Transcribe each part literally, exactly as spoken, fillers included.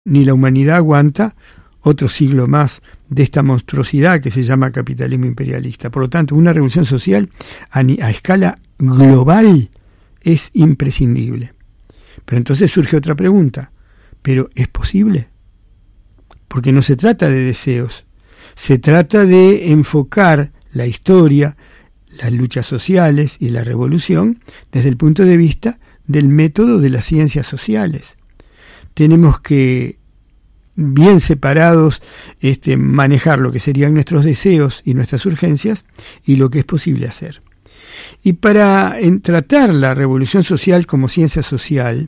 ni la humanidad aguanta otro siglo más de esta monstruosidad que se llama capitalismo imperialista. Por lo tanto, una revolución social a, a escala global es imprescindible. Pero entonces surge otra pregunta. ¿Pero es posible? Porque no se trata de deseos. Se trata de enfocar la historia, las luchas sociales y la revolución desde el punto de vista del método de las ciencias sociales. Tenemos que, bien separados, este, manejar lo que serían nuestros deseos y nuestras urgencias y lo que es posible hacer. Y para en, tratar la revolución social como ciencia social,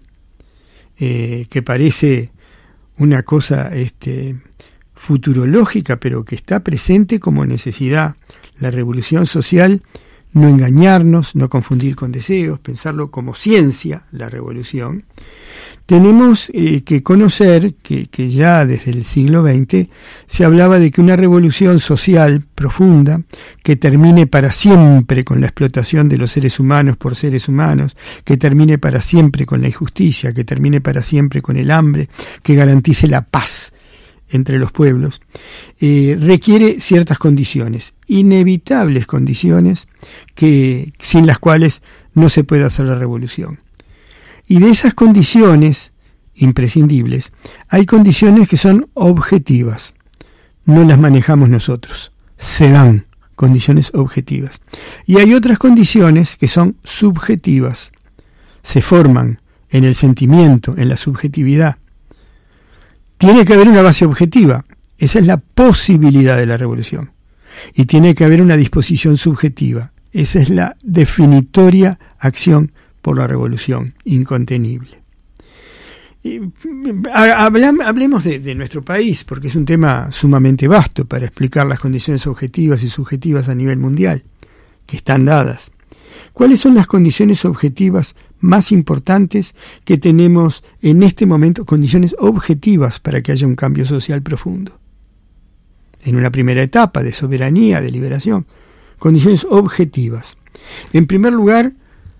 eh, que parece una cosa este, futurológica, pero que está presente como necesidad, la revolución social, no engañarnos, no confundir con deseos, pensarlo como ciencia, la revolución, tenemos eh, que conocer que, que ya desde el siglo veinte se hablaba de que una revolución social profunda, que termine para siempre con la explotación de los seres humanos por seres humanos, que termine para siempre con la injusticia, que termine para siempre con el hambre, que garantice la paz entre los pueblos, eh, requiere ciertas condiciones, inevitables condiciones que, sin las cuales no se puede hacer la revolución. Y de esas condiciones imprescindibles, hay condiciones que son objetivas, no las manejamos nosotros, se dan condiciones objetivas. Y hay otras condiciones que son subjetivas, se forman en el sentimiento, en la subjetividad. Tiene que haber una base objetiva, esa es la posibilidad de la revolución. Y tiene que haber una disposición subjetiva, esa es la definitoria acción por la revolución, incontenible. Y, hablemos de, de nuestro país, porque es un tema sumamente vasto para explicar las condiciones objetivas y subjetivas a nivel mundial, que están dadas. ¿Cuáles son las condiciones objetivas más importantes que tenemos en este momento, condiciones objetivas para que haya un cambio social profundo? En una primera etapa de soberanía, de liberación, condiciones objetivas. En primer lugar,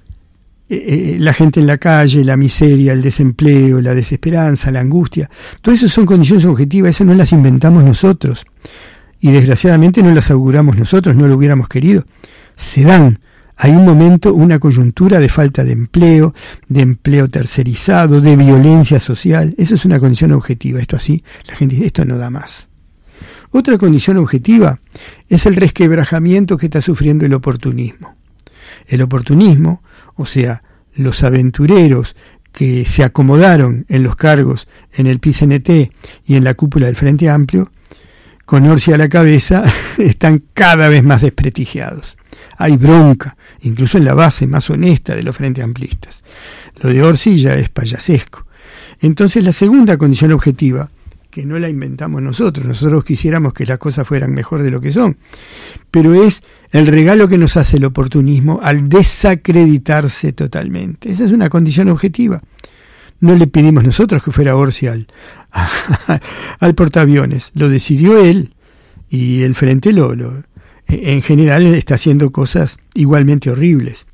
eh, la gente en la calle, la miseria, el desempleo, la desesperanza, la angustia, todo eso son condiciones objetivas, esas no las inventamos nosotros y desgraciadamente no las auguramos nosotros, no lo hubiéramos querido, se dan. Hay un momento, una coyuntura de falta de empleo, de empleo tercerizado, de violencia social. Eso es una condición objetiva. Esto así, la gente dice, esto no da más. Otra condición objetiva es el resquebrajamiento que está sufriendo el oportunismo. El oportunismo, o sea, los aventureros que se acomodaron en los cargos en el P C N T y en la cúpula del Frente Amplio, con Orsi a la cabeza, están cada vez más desprestigiados. Hay bronca, incluso en la base más honesta de los frentes amplistas. Lo de Orsi ya es payasesco. Entonces la segunda condición objetiva, que no la inventamos nosotros, nosotros quisiéramos que las cosas fueran mejor de lo que son, pero es el regalo que nos hace el oportunismo al desacreditarse totalmente. Esa es una condición objetiva. No le pedimos nosotros que fuera Orsi al, a, al portaaviones, lo decidió él y el frente lo... lo en general está haciendo cosas igualmente horribles.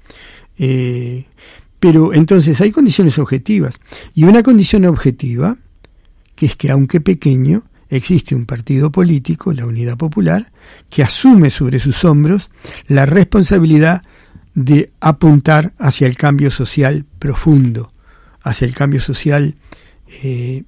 Eh, pero entonces hay condiciones objetivas. Y una condición objetiva, que es que aunque pequeño, existe un partido político, la Unidad Popular, que asume sobre sus hombros la responsabilidad de apuntar hacia el cambio social profundo, hacia el cambio social eh,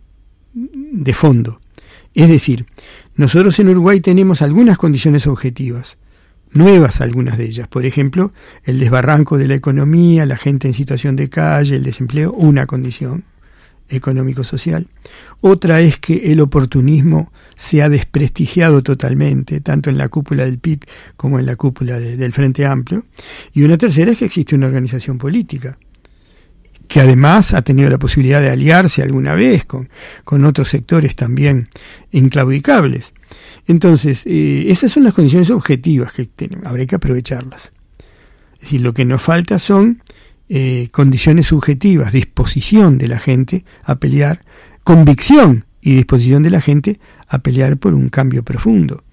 de fondo. Es decir, nosotros en Uruguay tenemos algunas condiciones objetivas, nuevas algunas de ellas. Por ejemplo, el desbarranco de la economía, la gente en situación de calle, el desempleo, una condición económico-social. Otra es que el oportunismo se ha desprestigiado totalmente, tanto en la cúpula del P I C como en la cúpula de, del Frente Amplio. Y una tercera es que existe una organización política, que además ha tenido la posibilidad de aliarse alguna vez con, con otros sectores también inclaudicables. Entonces, eh, esas son las condiciones objetivas que tenemos, habrá que aprovecharlas. Es decir, lo que nos falta son eh, condiciones subjetivas, disposición de la gente a pelear, convicción y disposición de la gente a pelear por un cambio profundo.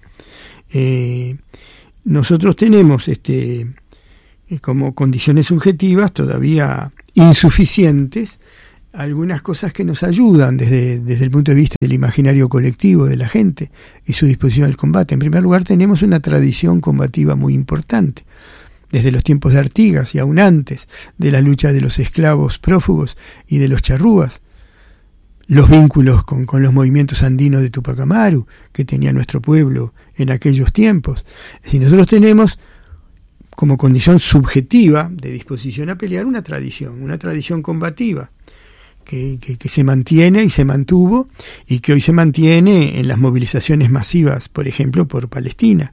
Eh, nosotros tenemos este como condiciones subjetivas todavía insuficientes algunas cosas que nos ayudan desde, desde el punto de vista del imaginario colectivo de la gente y su disposición al combate. En primer lugar, tenemos una tradición combativa muy importante, desde los tiempos de Artigas y aún antes de la lucha de los esclavos prófugos y de los charrúas, los vínculos con, con los movimientos andinos de Tupac Amaru que tenía nuestro pueblo en aquellos tiempos. Es decir, nosotros tenemos como condición subjetiva de disposición a pelear una tradición, una tradición combativa, que, que, que se mantiene y se mantuvo, y que hoy se mantiene en las movilizaciones masivas, por ejemplo, por Palestina.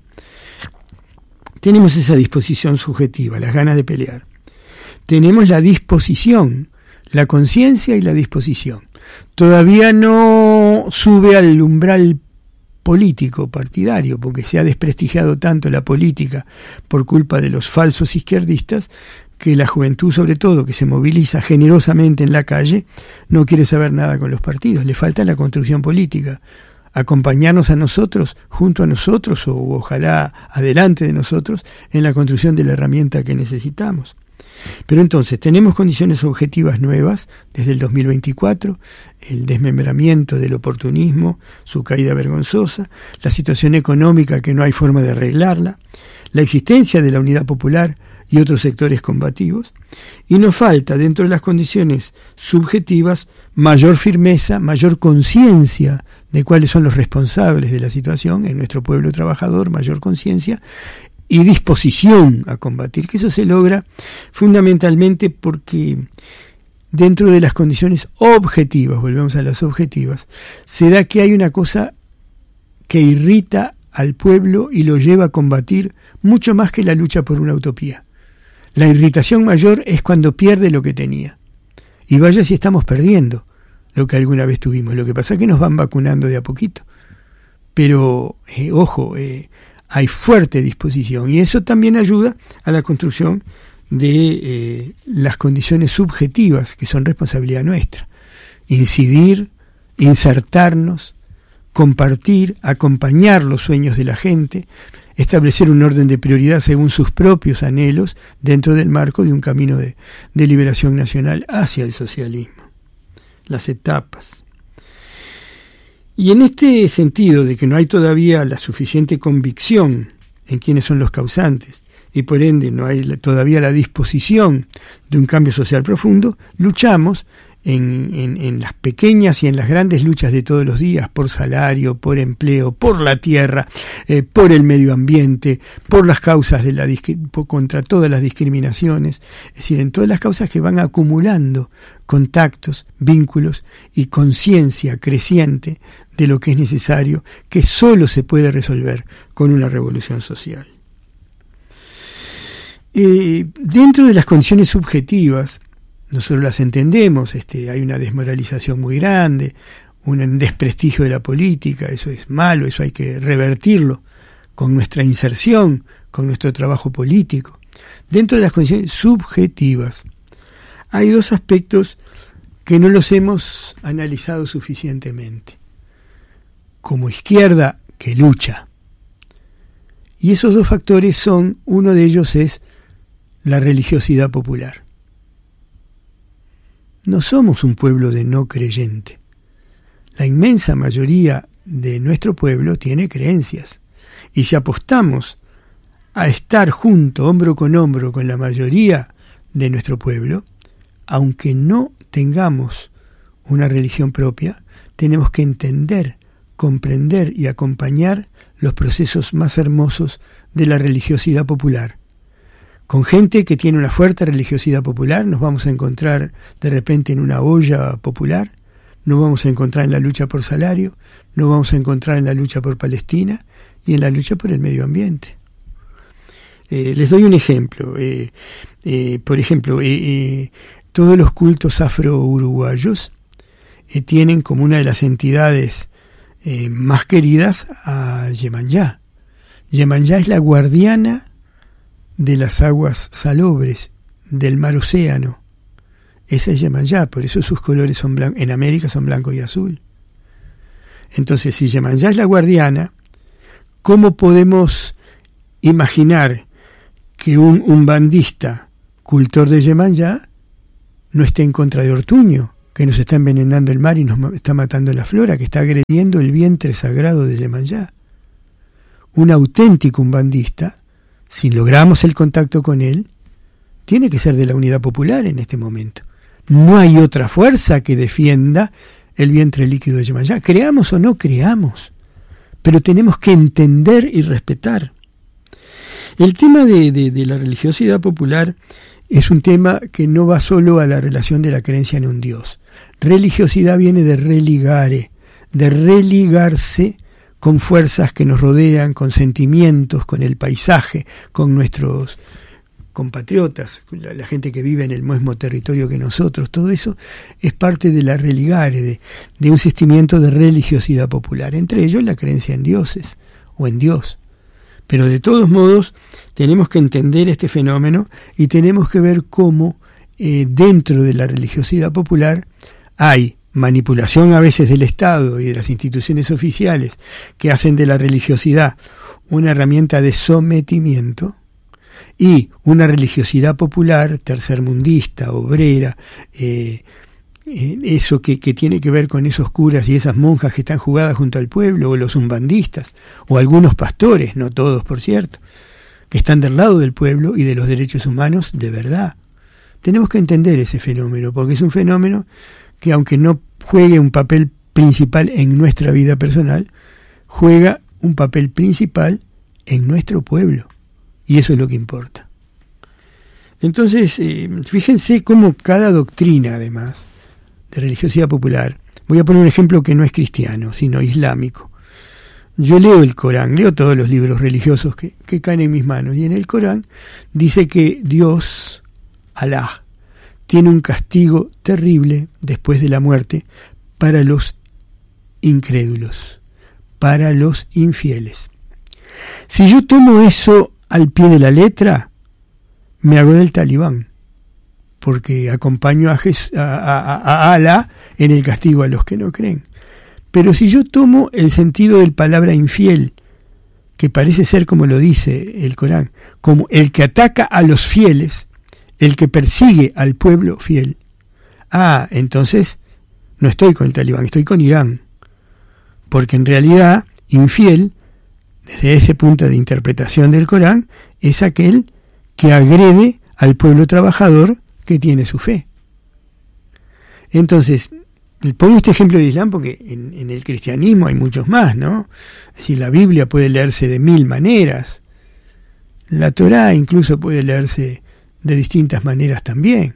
Tenemos esa disposición subjetiva, las ganas de pelear. Tenemos la disposición, la conciencia y la disposición. Todavía no sube al umbral político, partidario, porque se ha desprestigiado tanto la política por culpa de los falsos izquierdistas, que la juventud, sobre todo, que se moviliza generosamente en la calle, no quiere saber nada con los partidos. Le falta la construcción política, acompañarnos a nosotros, junto a nosotros, o ojalá adelante de nosotros, en la construcción de la herramienta que necesitamos. Pero entonces, tenemos condiciones objetivas nuevas desde el dos mil veinticuatro, el desmembramiento del oportunismo, su caída vergonzosa, la situación económica que no hay forma de arreglarla, la existencia de la unidad popular y otros sectores combativos, y nos falta, dentro de las condiciones subjetivas, mayor firmeza, mayor conciencia de cuáles son los responsables de la situación en nuestro pueblo trabajador, mayor conciencia y disposición a combatir, que eso se logra fundamentalmente porque dentro de las condiciones objetivas, volvemos a las objetivas, se da que hay una cosa que irrita al pueblo y lo lleva a combatir mucho más que la lucha por una utopía. La irritación mayor es cuando pierde lo que tenía. Y vaya si estamos perdiendo lo que alguna vez tuvimos. Lo que pasa es que nos van vacunando de a poquito. Pero, eh, ojo, eh, hay fuerte disposición, y eso también ayuda a la construcción de eh, las condiciones subjetivas que son responsabilidad nuestra. Incidir, insertarnos, compartir, acompañar los sueños de la gente, establecer un orden de prioridad según sus propios anhelos dentro del marco de un camino de, de liberación nacional hacia el socialismo. Las etapas. Y en este sentido de que no hay todavía la suficiente convicción en quiénes son los causantes, y por ende no hay todavía la disposición de un cambio social profundo, luchamos en, en, en las pequeñas y en las grandes luchas de todos los días, por salario, por empleo, por la tierra, eh, por el medio ambiente, por las causas de la por, contra todas las discriminaciones, es decir, en todas las causas que van acumulando contactos, vínculos y conciencia creciente de lo que es necesario, que solo se puede resolver con una revolución social. Eh, dentro de las condiciones subjetivas, nosotros las entendemos, este, hay una desmoralización muy grande, un desprestigio de la política, eso es malo, eso hay que revertirlo con nuestra inserción, con nuestro trabajo político. Dentro de las condiciones subjetivas, hay dos aspectos que no los hemos analizado suficientemente. Como izquierda que lucha. Y esos dos factores son, uno de ellos es la religiosidad popular. No somos un pueblo de no creyente. La inmensa mayoría de nuestro pueblo tiene creencias. Y si apostamos a estar junto, hombro con hombro, con la mayoría de nuestro pueblo, aunque no tengamos una religión propia, tenemos que entender, comprender y acompañar los procesos más hermosos de la religiosidad popular. Con gente que tiene una fuerte religiosidad popular, nos vamos a encontrar de repente en una olla popular, nos vamos a encontrar en la lucha por salario, nos vamos a encontrar en la lucha por Palestina y en la lucha por el medio ambiente. Eh, les doy un ejemplo. Eh, eh, por ejemplo, eh, eh, todos los cultos afro-uruguayos eh, tienen como una de las entidades eh, más queridas a Yemanyá. Yemanyá es la guardiana de las aguas salobres, del mar océano. Esa es Yemanyá, por eso sus colores son blancos, en América son blanco y azul. Entonces, si Yemanyá es la guardiana, ¿cómo podemos imaginar que un, un bandista, cultor de Yemanyá, no esté en contra de Ortuño, que nos está envenenando el mar y nos está matando la flora, que está agrediendo el vientre sagrado de Yemayá. Un auténtico umbandista, si logramos el contacto con él, tiene que ser de la Unidad Popular en este momento. No hay otra fuerza que defienda el vientre líquido de Yemayá, creamos o no creamos, pero tenemos que entender y respetar. El tema de, de, de la religiosidad popular es un tema que no va solo a la relación de la creencia en un Dios. Religiosidad viene de religare, de religarse con fuerzas que nos rodean, con sentimientos, con el paisaje, con nuestros compatriotas, la, la gente que vive en el mismo territorio que nosotros. Todo eso es parte de la religare, de, de un sentimiento de religiosidad popular, entre ellos la creencia en dioses o en Dios. Pero de todos modos tenemos que entender este fenómeno y tenemos que ver cómo eh, dentro de la religiosidad popular hay manipulación a veces del Estado y de las instituciones oficiales que hacen de la religiosidad una herramienta de sometimiento, y una religiosidad popular, tercermundista, obrera, eh, eh, eso que, que tiene que ver con esos curas y esas monjas que están jugadas junto al pueblo, o los umbandistas, o algunos pastores, no todos por cierto, que están del lado del pueblo y de los derechos humanos de verdad. Tenemos que entender ese fenómeno, porque es un fenómeno que, aunque no juegue un papel principal en nuestra vida personal, juega un papel principal en nuestro pueblo. Y eso es lo que importa. Entonces, eh, fíjense cómo cada doctrina, además, de religiosidad popular, voy a poner un ejemplo que no es cristiano, sino islámico. Yo leo el Corán, leo todos los libros religiosos que, que caen en mis manos, y en el Corán dice que Dios, Alá, tiene un castigo terrible después de la muerte para los incrédulos, para los infieles. Si yo tomo eso al pie de la letra, me hago del talibán, porque acompaño a, Jesús, a, a, a Alá en el castigo a los que no creen. Pero si yo tomo el sentido del palabra infiel, que parece ser como lo dice el Corán, como el que ataca a los fieles, el que persigue al pueblo fiel, ah, entonces no estoy con el talibán, estoy con Irán, porque en realidad infiel, desde ese punto de interpretación del Corán, es aquel que agrede al pueblo trabajador que tiene su fe. Entonces, pongo este ejemplo de Islam porque en, en el cristianismo hay muchos más, ¿no? Es decir, la Biblia puede leerse de mil maneras, la Torá incluso puede leerse de distintas maneras también.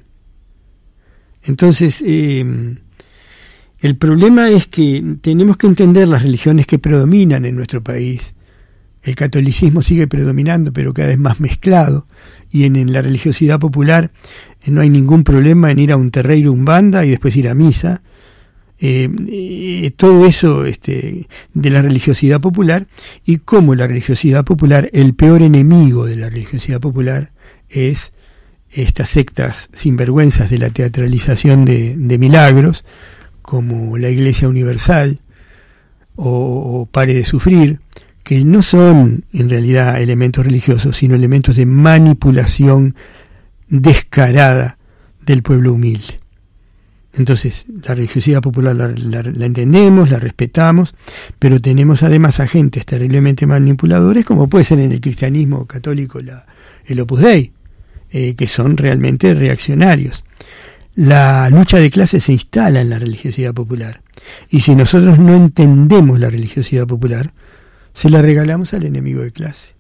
Entonces, eh, el problema es que tenemos que entender las religiones que predominan en nuestro país. El catolicismo sigue predominando, pero cada vez más mezclado, y en, en la religiosidad popular eh, no hay ningún problema en ir a un terreiro umbanda y después ir a misa. Eh, eh, todo eso este, de la religiosidad popular, y cómo la religiosidad popular, el peor enemigo de la religiosidad popular es estas sectas sinvergüenzas de la teatralización de, de milagros, como la Iglesia Universal o, o Pare de Sufrir, que no son en realidad elementos religiosos, sino elementos de manipulación descarada del pueblo humilde. Entonces, la religiosidad popular la, la, la entendemos, la respetamos, pero tenemos además agentes terriblemente manipuladores, como puede ser en el cristianismo católico la, el Opus Dei, eh, que son realmente reaccionarios. La lucha de clases se instala en la religiosidad popular, y si nosotros no entendemos la religiosidad popular, se la regalamos al enemigo de clase.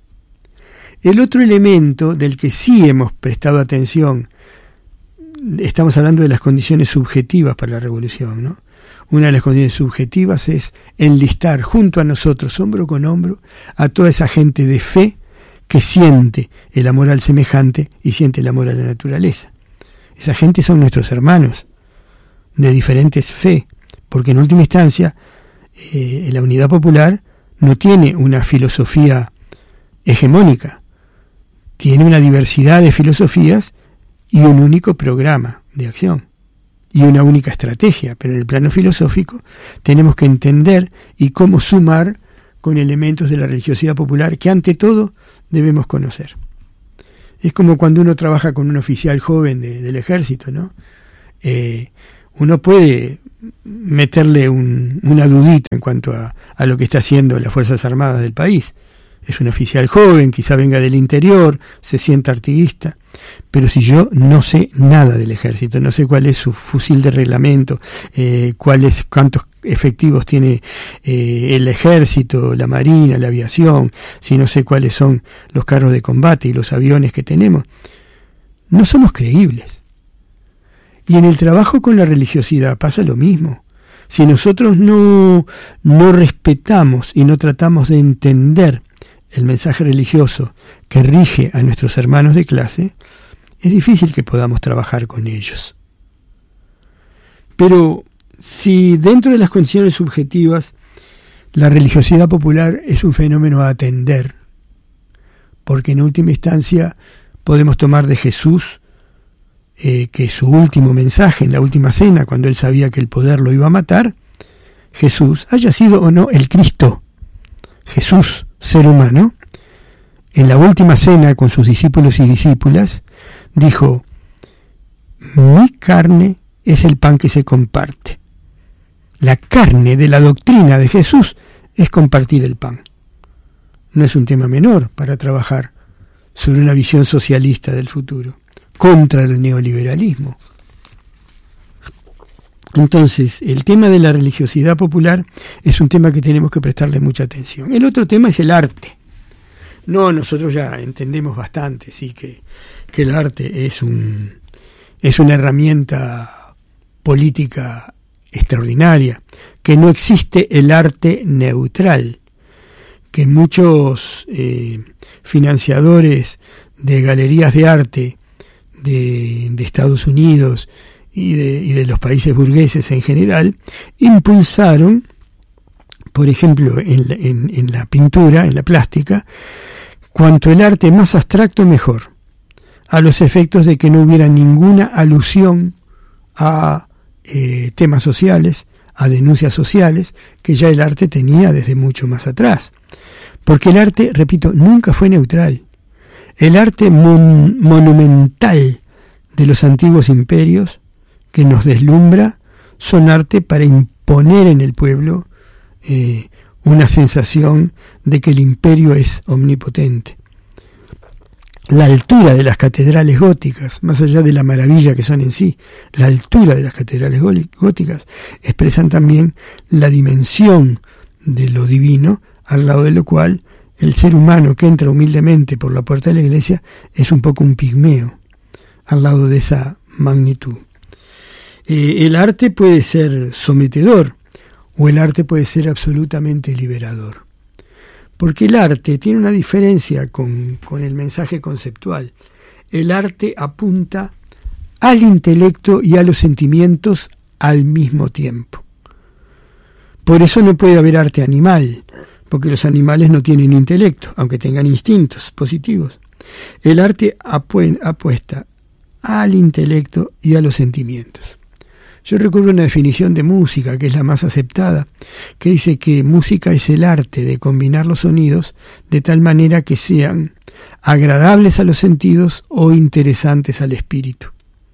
El otro elemento del que sí hemos prestado atención, estamos hablando de las condiciones subjetivas para la revolución, ¿no? Una de las condiciones subjetivas es enlistar junto a nosotros, hombro con hombro, a toda esa gente de fe que siente el amor al semejante y siente el amor a la naturaleza. Esa gente son nuestros hermanos de diferentes fe, porque en última instancia eh, la unidad popular no tiene una filosofía hegemónica, tiene una diversidad de filosofías y un único programa de acción y una única estrategia, pero en el plano filosófico tenemos que entender y cómo sumar con elementos de la religiosidad popular que ante todo debemos conocer. Es como cuando uno trabaja con un oficial joven de, del ejército, ¿no? Eh, uno puede meterle un, una dudita en cuanto a, a lo que está haciendo las Fuerzas Armadas del país. Es un oficial joven, quizá venga del interior, se sienta artiguista, pero si yo no sé nada del ejército, no sé cuál es su fusil de reglamento, eh, cuáles, cuántos efectivos tiene eh, el ejército, la marina, la aviación, si no sé cuáles son los carros de combate y los aviones que tenemos, no somos creíbles. Y en el trabajo con la religiosidad pasa lo mismo. Si nosotros no, no respetamos y no tratamos de entender el mensaje religioso que rige a nuestros hermanos de clase, es difícil que podamos trabajar con ellos. Pero si dentro de las condiciones subjetivas la religiosidad popular es un fenómeno a atender, porque en última instancia podemos tomar de Jesús eh, que su último mensaje en la última cena, cuando él sabía que el poder lo iba a matar, Jesús, haya sido o no el Cristo, Jesús, ser humano, en la última cena con sus discípulos y discípulas, dijo: mi carne es el pan que se comparte. La carne de la doctrina de Jesús es compartir el pan. No es un tema menor para trabajar sobre una visión socialista del futuro, contra el neoliberalismo. Entonces, el tema de la religiosidad popular es un tema que tenemos que prestarle mucha atención. El otro tema es el arte. No, nosotros ya entendemos bastante, sí, que, que el arte es un es una herramienta política extraordinaria, que no existe el arte neutral, que muchos eh, financiadores de galerías de arte de, de Estados Unidos y de, y de los países burgueses en general, impulsaron, por ejemplo, en la, en, en la pintura, en la plástica, cuanto el arte más abstracto mejor, a los efectos de que no hubiera ninguna alusión a eh, temas sociales, a denuncias sociales, que ya el arte tenía desde mucho más atrás. Porque el arte, repito, nunca fue neutral. El arte mon- monumental de los antiguos imperios, que nos deslumbra, son arte para imponer en el pueblo eh, una sensación de que el imperio es omnipotente. La altura de las catedrales góticas, más allá de la maravilla que son en sí, la altura de las catedrales góticas expresan también la dimensión de lo divino, al lado de lo cual el ser humano que entra humildemente por la puerta de la iglesia es un poco un pigmeo, al lado de esa magnitud. Eh, el arte puede ser sometedor o el arte puede ser absolutamente liberador. Porque el arte tiene una diferencia con, con el mensaje conceptual. El arte apunta al intelecto y a los sentimientos al mismo tiempo. Por eso no puede haber arte animal, porque los animales no tienen intelecto, aunque tengan instintos positivos. El arte apu- apuesta al intelecto y a los sentimientos. Yo recuerdo una definición de música, que es la más aceptada, que dice que música es el arte de combinar los sonidos de tal manera que sean agradables a los sentidos o interesantes al espíritu.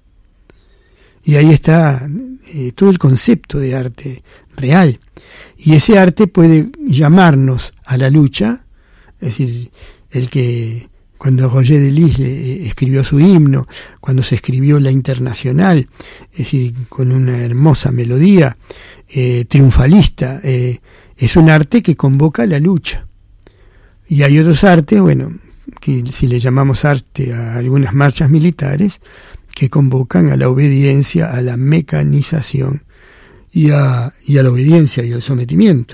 Y ahí está eh, todo el concepto de arte real. Y ese arte puede llamarnos a la lucha, es decir, el que cuando Roger Delis escribió su himno, cuando se escribió la Internacional, es decir, con una hermosa melodía eh, triunfalista, eh, es un arte que convoca a la lucha. Y hay otros artes, bueno, que si le llamamos arte a algunas marchas militares, que convocan a la obediencia, a la mecanización y a, y a la obediencia y al sometimiento.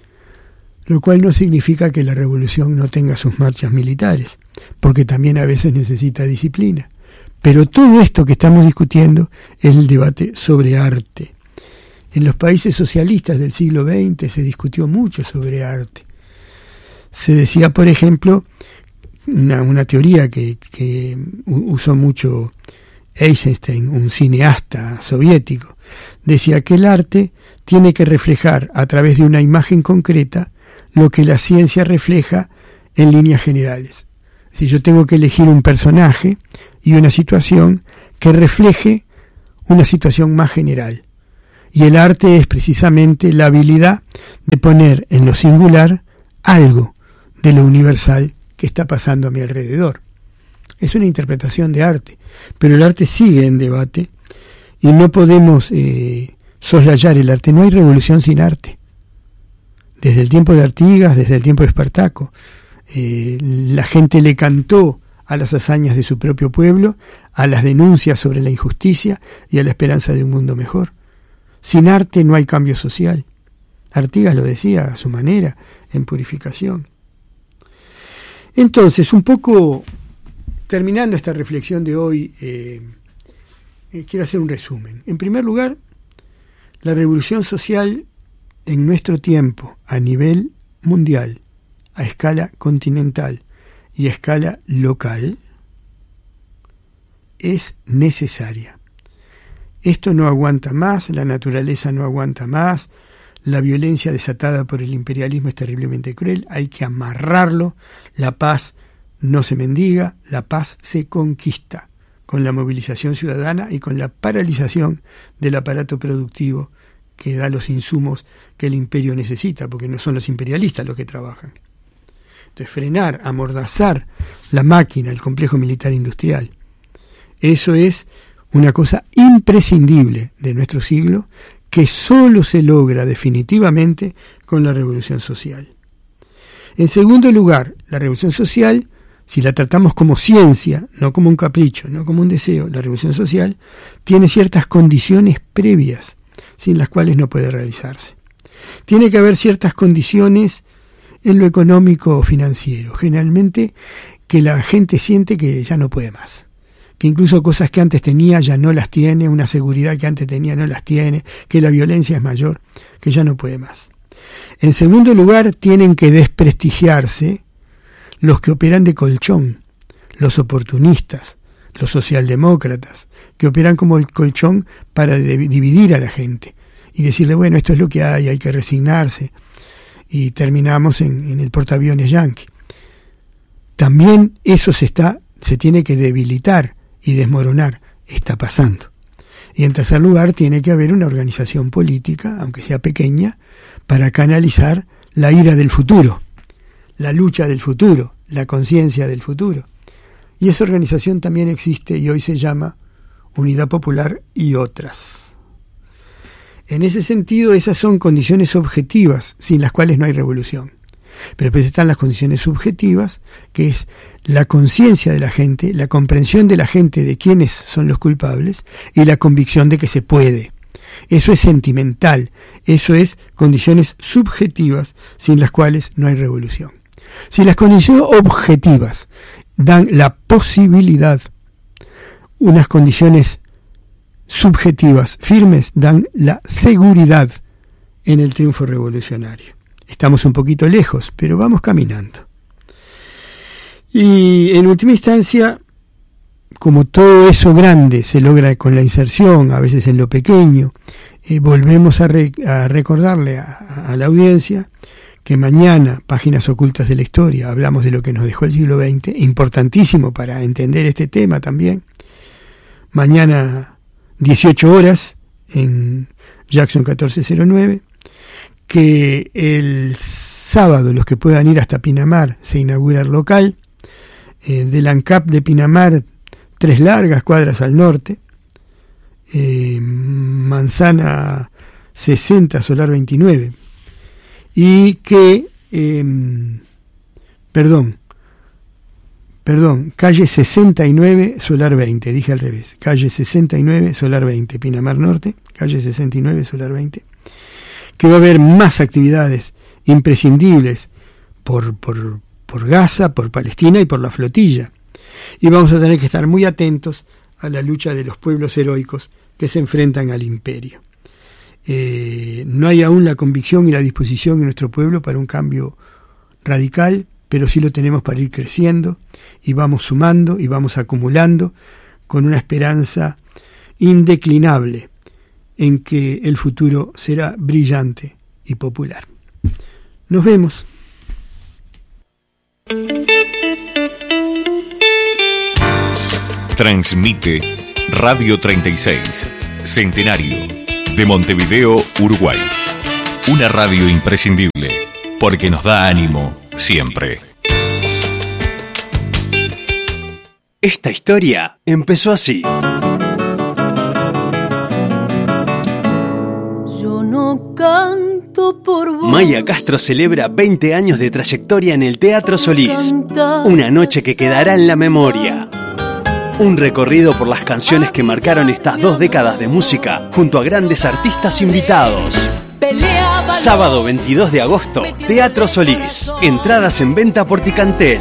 Lo cual no significa que la revolución no tenga sus marchas militares, porque también a veces necesita disciplina. Pero todo esto que estamos discutiendo es el debate sobre arte. En los países socialistas del siglo veinte se discutió mucho sobre arte. Se decía, por ejemplo, una, una teoría que, que usó mucho Eisenstein, un cineasta soviético, decía que el arte tiene que reflejar a través de una imagen concreta lo que la ciencia refleja en líneas generales. Si yo tengo que elegir un personaje y una situación que refleje una situación más general. Y el arte es precisamente la habilidad de poner en lo singular algo de lo universal que está pasando a mi alrededor. Es una interpretación de arte, pero el arte sigue en debate y no podemos eh, soslayar el arte. No hay revolución sin arte. Desde el tiempo de Artigas, desde el tiempo de Espartaco, eh, la gente le cantó a las hazañas de su propio pueblo, a las denuncias sobre la injusticia y a la esperanza de un mundo mejor. Sin arte no hay cambio social. Artigas lo decía a su manera, en Purificación. Entonces, un poco terminando esta reflexión de hoy, eh, eh, quiero hacer un resumen. En primer lugar, la revolución social en nuestro tiempo, a nivel mundial, a escala continental y a escala local, es necesaria. Esto no aguanta más, la naturaleza no aguanta más, la violencia desatada por el imperialismo es terriblemente cruel, hay que amarrarlo, la paz no se mendiga, la paz se conquista con la movilización ciudadana y con la paralización del aparato productivo que da los insumos que el imperio necesita, porque no son los imperialistas los que trabajan. Entonces, frenar, amordazar la máquina, el complejo militar industrial, eso es una cosa imprescindible de nuestro siglo, que solo se logra definitivamente con la revolución social. En segundo lugar, la revolución social, si la tratamos como ciencia, no como un capricho, no como un deseo, la revolución social tiene ciertas condiciones previas sin las cuales no puede realizarse. Tiene que haber ciertas condiciones en lo económico o financiero, generalmente que la gente siente que ya no puede más, que incluso cosas que antes tenía ya no las tiene, una seguridad que antes tenía no las tiene, que la violencia es mayor, que ya no puede más. En segundo lugar, tienen que desprestigiarse los que operan de colchón, los oportunistas, los socialdemócratas, que operan como el colchón para de- dividir a la gente y decirle, bueno, esto es lo que hay, hay que resignarse, y terminamos en, en el portaaviones yanqui. También eso se está, se tiene que debilitar y desmoronar, está pasando. Y en tercer lugar, tiene que haber una organización política, aunque sea pequeña, para canalizar la ira del futuro, la lucha del futuro, la conciencia del futuro. Y esa organización también existe y hoy se llama Unidad Popular y otras. En ese sentido, esas son condiciones objetivas sin las cuales no hay revolución. Pero después están las condiciones subjetivas, que es la conciencia de la gente, la comprensión de la gente de quiénes son los culpables y la convicción de que se puede. Eso es sentimental, eso es condiciones subjetivas sin las cuales no hay revolución. Si las condiciones objetivas dan la posibilidad, unas condiciones subjetivas firmes dan la seguridad en el triunfo revolucionario. Estamos un poquito lejos, pero vamos caminando. Y en última instancia, como todo eso grande se logra con la inserción, a veces en lo pequeño, eh, volvemos a, re, a recordarle a, a la audiencia que mañana, Páginas Ocultas de la Historia, hablamos de lo que nos dejó el siglo veinte, importantísimo para entender este tema también. Mañana, dieciocho horas, en Jackson catorce cero nueve, que el sábado, los que puedan ir hasta Pinamar, se inaugura el local, eh, del ANCAP de Pinamar, tres largas cuadras al norte, eh, Manzana sesenta, Solar veintinueve, y que, eh, perdón, perdón, calle sesenta y nueve, Solar veinte, dije al revés, calle sesenta y nueve, Solar veinte, Pinamar Norte, calle sesenta y nueve, Solar veinte, que va a haber más actividades imprescindibles por, por, por Gaza, por Palestina y por la flotilla. Y vamos a tener que estar muy atentos a la lucha de los pueblos heroicos que se enfrentan al imperio. Eh, no hay aún la convicción y la disposición en nuestro pueblo para un cambio radical, pero sí lo tenemos para ir creciendo, y vamos sumando y vamos acumulando con una esperanza indeclinable en que el futuro será brillante y popular. Nos vemos. Transmite Radio treinta y seis, Centenario, de Montevideo, Uruguay. Una radio imprescindible, porque nos da ánimo siempre. Esta historia empezó así. Yo no canto por vos. Maya Castro celebra veinte años de trayectoria en el Teatro Solís. Una noche que quedará en la memoria. Un recorrido por las canciones que marcaron estas dos décadas de música, junto a grandes artistas invitados. Sábado veintidós de agosto, Teatro Solís. Entradas en venta por Ticantel.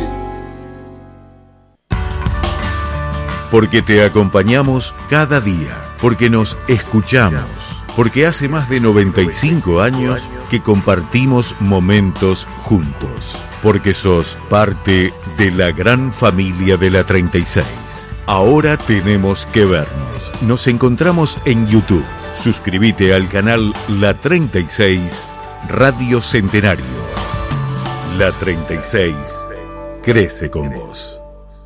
Porque te acompañamos cada día, porque nos escuchamos, porque hace más de noventa y cinco años que compartimos momentos juntos, porque sos parte de la gran familia de la treinta y seis. Ahora tenemos que vernos. Nos encontramos en YouTube. Suscríbete al canal La treinta y seis Radio Centenario. La treinta y seis crece con vos.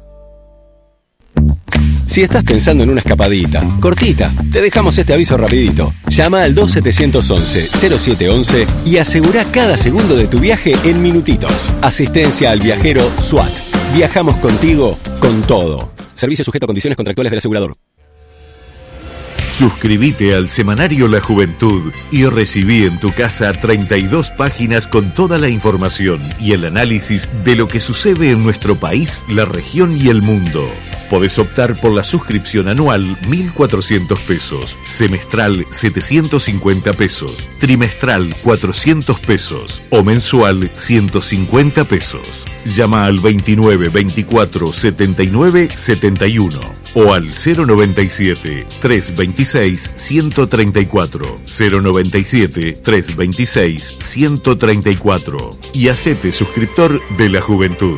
Si estás pensando en una escapadita, cortita, te dejamos este aviso rapidito. Llama al dos siete once, cero siete once y asegura cada segundo de tu viaje en minutitos. Asistencia al viajero SWAT. Viajamos contigo con todo. Servicio sujeto a condiciones contractuales del asegurador. Suscríbete al semanario La Juventud y recibí en tu casa treinta y dos páginas con toda la información y el análisis de lo que sucede en nuestro país, la región y el mundo. Podés optar por la suscripción anual mil cuatrocientos pesos, semestral setecientos cincuenta pesos, trimestral cuatrocientos pesos o mensual ciento cincuenta pesos. Llama al veintinueve veinticuatro setenta y nueve setenta y uno o al cero noventa y siete, trescientos veintiséis, ciento treinta y cuatro, cero noventa y siete, trescientos veintiséis, ciento treinta y cuatro y hacete suscriptor de La Juventud.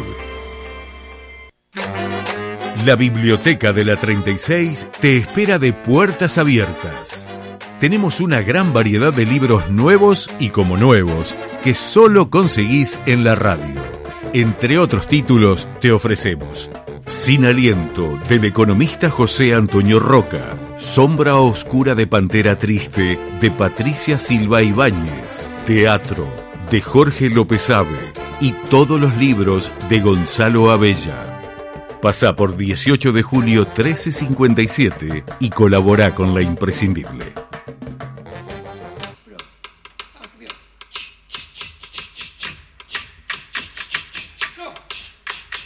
La Biblioteca de la treinta y seis te espera de puertas abiertas. Tenemos una gran variedad de libros nuevos y como nuevos que solo conseguís en la radio. Entre otros títulos te ofrecemos Sin Aliento, del economista José Antonio Roca, Sombra Oscura de Pantera Triste, de Patricia Silva Ibáñez, Teatro, de Jorge López Ave y todos los libros de Gonzalo Abella. Pasá por dieciocho de julio trece cincuenta y siete y colabora con La Imprescindible.